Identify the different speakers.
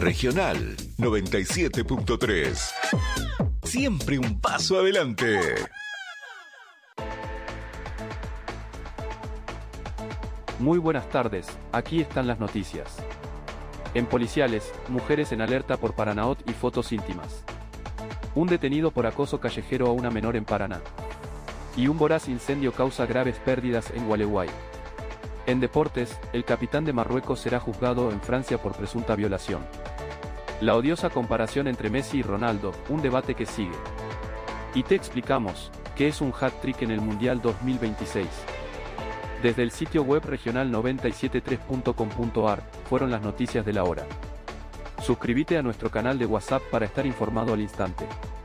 Speaker 1: Regional 97.3. Siempre un paso adelante.
Speaker 2: Muy buenas tardes, aquí están las noticias. En policiales, mujeres en alerta por Paranaot y fotos íntimas. Un detenido por acoso callejero a una menor en Paraná. Y un voraz incendio causa graves pérdidas en Gualeguay. En deportes, el capitán de Marruecos será juzgado en Francia por presunta violación. La odiosa comparación entre Messi y Ronaldo, un debate que sigue. Y te explicamos, ¿qué es un hat-trick en el Mundial 2026? Desde el sitio web regional973.com.ar, fueron las noticias de la hora. Suscríbete a nuestro canal de WhatsApp para estar informado al instante.